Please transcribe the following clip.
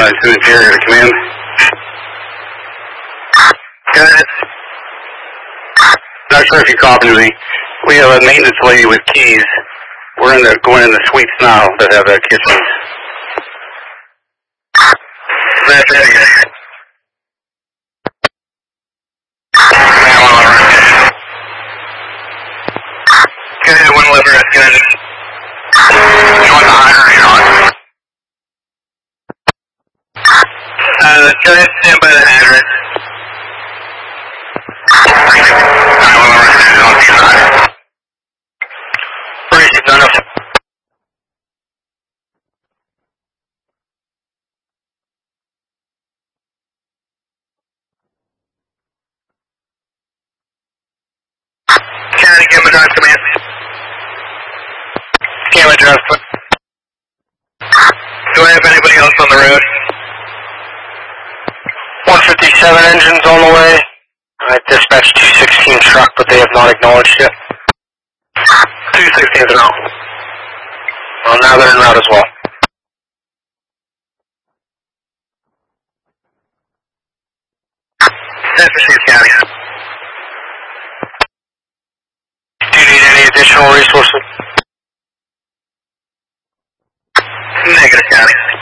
to Interior to command. Good. Not sure if you copied me. We have a maintenance lady with keys. We're going in the suites now that have kitchens. That's it, guys. Okay, 111, that's good. You want the higher or not? Go ahead, stand by the address. 911 on the side. Brace, done up. County, Gamma Drive command. Gamma Drive. Do I have anybody else on the road? 157 engines on the way. I dispatched 216 truck, but they have not acknowledged it. 216 is out. Well, now they're en route as well. That's Michigan County. Do you need any additional resources? Negative, County.